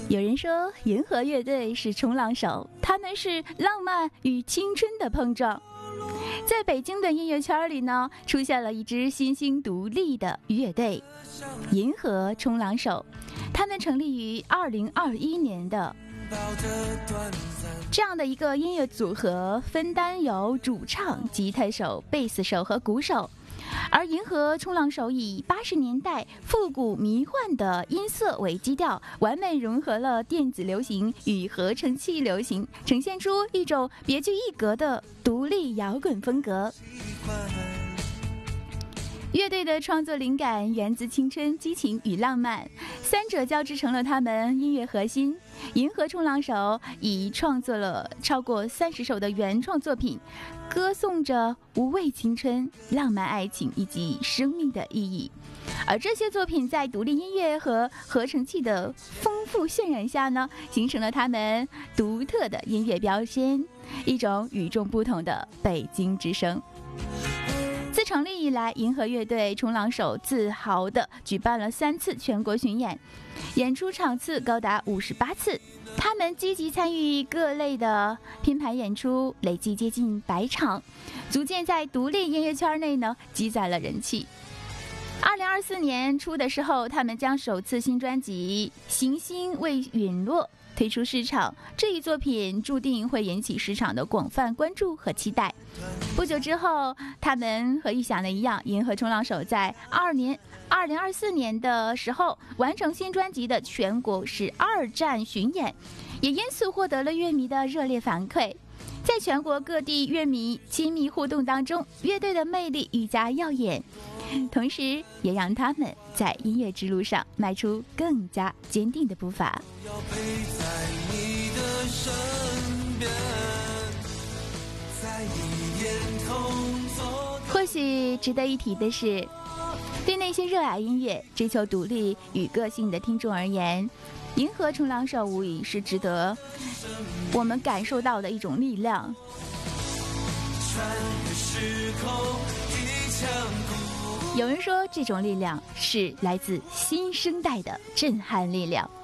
有人说银河乐队是冲浪手，他们是浪漫与青春的碰撞。在北京的音乐圈里呢，出现了一支新兴独立的乐队——银河冲浪手。他们成立于2021年的。这样的一个音乐组合分担由主唱、吉他手、贝斯手和鼓手。而银河冲浪手以80年代复古迷幻的音色为基调，完美融合了电子流行与合成器流行，呈现出一种别具一格的独立摇滚风格。乐队的创作灵感源自青春、激情与浪漫，三者交织成了他们音乐核心。银河冲浪手已创作了超过30首的原创作品，歌颂着无畏青春、浪漫爱情以及生命的意义。而这些作品在独立音乐和合成器的丰富渲染下呢，形成了他们独特的音乐标签，一种与众不同的北京之声。自成立以来，银河乐队冲浪手自豪地举办了3次全国巡演，演出场次高达58次。他们积极参与各类的拼盘演出，累计接近100场，逐渐在独立音乐圈内呢积攒了人气。2024年初的时候，他们将首次新专辑《行星未陨落》推出市场，这一作品注定会引起市场的广泛关注和期待。不久之后，他们和预想的一样，银河冲浪手在2024年的时候完成新专辑的全国12站巡演，也因此获得了乐迷的热烈反馈。在全国各地乐迷亲密互动当中，乐队的魅力愈加耀眼，同时也让他们在音乐之路上迈出更加坚定的步伐。 要陪在你的身边，在你眼中做。 或许值得一提的是，对那些热爱音乐、追求独立与个性的听众而言，银河冲浪手无疑是值得我们感受到的一种力量。 穿越时空一腔孤有人说，这种力量是来自新生代的震撼力量。